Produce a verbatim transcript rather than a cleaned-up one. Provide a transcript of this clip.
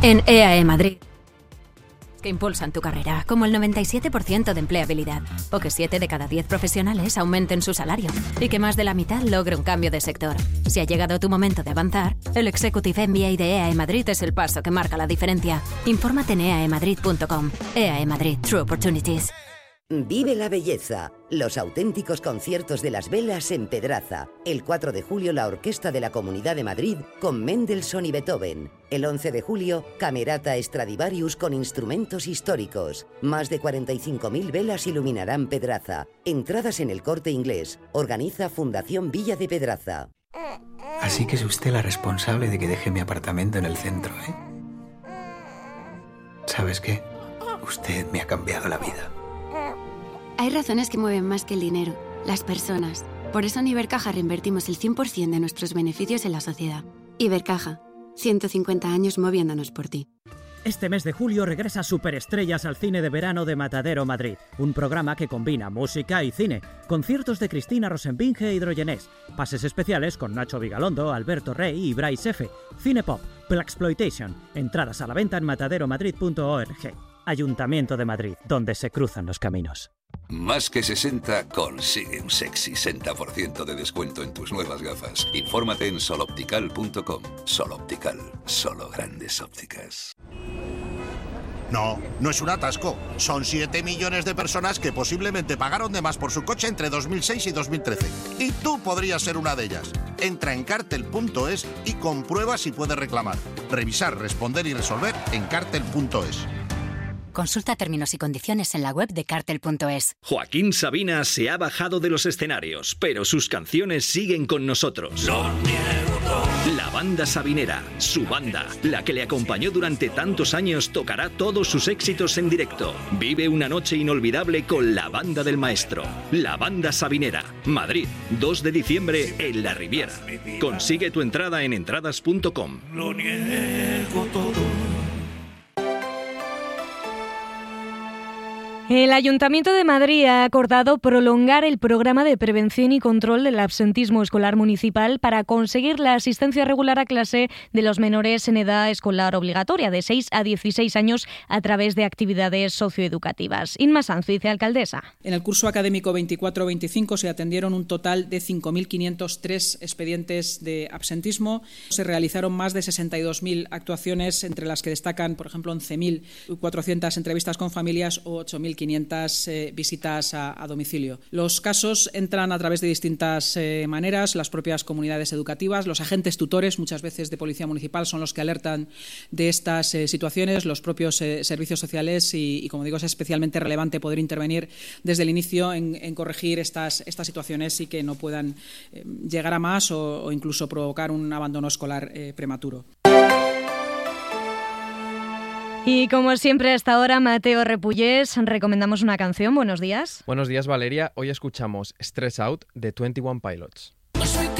En E A E Madrid, que impulsan tu carrera, como el noventa y siete por ciento de empleabilidad, o que siete de cada diez profesionales aumenten su salario, y que más de la mitad logre un cambio de sector. Si ha llegado tu momento de avanzar, el Executive M B A de E A E Madrid es el paso que marca la diferencia. Infórmate en e a e madrid punto com. E A E Madrid, True Opportunities. Vive la belleza, los auténticos conciertos de las velas en Pedraza. El cuatro de julio la Orquesta de la Comunidad de Madrid con Mendelssohn y Beethoven. El once de julio, Camerata Stradivarius con instrumentos históricos. Más de cuarenta y cinco mil velas iluminarán Pedraza. Entradas en El Corte Inglés. Organiza Fundación Villa de Pedraza. Así que es usted la responsable de que deje mi apartamento en el centro, ¿eh? ¿Sabes qué? Usted me ha cambiado la vida. Hay razones que mueven más que el dinero, las personas. Por eso en Ibercaja reinvertimos el cien por ciento de nuestros beneficios en la sociedad. Ibercaja, ciento cincuenta años moviéndonos por ti. Este mes de julio regresa Superestrellas al cine de verano de Matadero Madrid, un programa que combina música y cine, conciertos de Cristina Rosenbinge e Hidrogenés, pases especiales con Nacho Vigalondo, Alberto Rey y Bryce F, Cinepop, Blaxploitation, entradas a la venta en matadero madrid punto org. Ayuntamiento de Madrid, donde se cruzan los caminos. Más que sesenta consigue un sexy sesenta por ciento de descuento en tus nuevas gafas. Infórmate en sol optical punto com. Sol Optical, solo grandes ópticas. No, no es un atasco. Son siete millones de personas que posiblemente pagaron de más por su coche entre dos mil seis y dos mil trece. Y tú podrías ser una de ellas. Entra en cartel punto es y comprueba si puedes reclamar. Revisar, responder y resolver en cartel punto es. Consulta términos y condiciones en la web de cartel punto es. Joaquín Sabina se ha bajado de los escenarios, pero sus canciones siguen con nosotros. Lo niego todo. La banda sabinera, su banda, la que le acompañó durante tantos años, tocará todos sus éxitos en directo. Vive una noche inolvidable con la banda del maestro. La banda sabinera, Madrid, dos de diciembre en La Riviera. Consigue tu entrada en entradas punto com. Lo niego todo. El Ayuntamiento de Madrid ha acordado prolongar el programa de prevención y control del absentismo escolar municipal para conseguir la asistencia regular a clase de los menores en edad escolar obligatoria de seis a dieciséis años a través de actividades socioeducativas. Inma Sanz, vicealcaldesa. En el curso académico veinticuatro veinticinco se atendieron un total de cinco mil quinientos tres expedientes de absentismo. Se realizaron más de sesenta y dos mil actuaciones, entre las que destacan, por ejemplo, once mil cuatrocientas entrevistas con familias o ocho mil quinientas eh, visitas a, a domicilio. Los casos entran a través de distintas eh, maneras. Las propias comunidades educativas, los agentes tutores, muchas veces de Policía Municipal, son los que alertan de estas eh, situaciones, los propios eh, servicios sociales y, y, como digo, es especialmente relevante poder intervenir desde el inicio en, en corregir estas, estas situaciones y que no puedan eh, llegar a más o, o incluso provocar un abandono escolar eh, prematuro. Y como siempre a esta hora, Mateo Repullés, recomendamos una canción. Buenos días. Buenos días, Valeria. Hoy escuchamos Stress Out de veintiuno Pilots.